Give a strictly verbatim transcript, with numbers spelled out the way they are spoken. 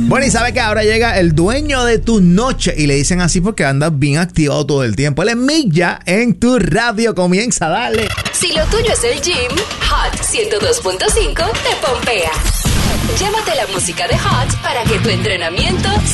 Bueno, y sabe que ahora llega el dueño de tu noche y le dicen así porque andas bien activado todo el tiempo. Él es Milla en tu radio. Comienza, dale. Si lo tuyo es el gym, Hot ciento dos punto cinco te pompea. Llévate la música de Hot para que tu entrenamiento